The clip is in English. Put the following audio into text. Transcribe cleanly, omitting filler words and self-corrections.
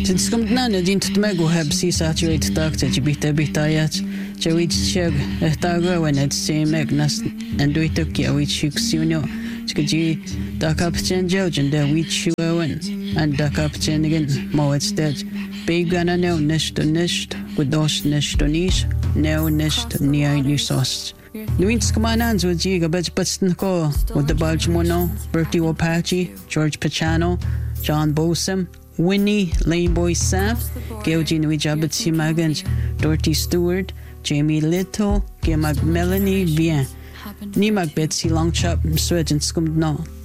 Since come na din tutmego have sea saturated doctor to be bitayat. Chawit cheg tago when it's same nas and do it took ya which you suno. Chikaji duck up chen jojen there which you and duck up chen again mo it's dead. Big gonna no nest with those nest nish no nest near new sauce. Nuins Kamanans with Jiga Betspatnko with the Balchmono, Bertie Wapachi, George Pachano, John Bosom, Winnie, Layboy Sam, Georgie Nujabetsi Magans, Dorothy Stewart, Jamie Little, Gemag Melanie Bien, Nimag Betsy Longchop, Swedgen Scum no.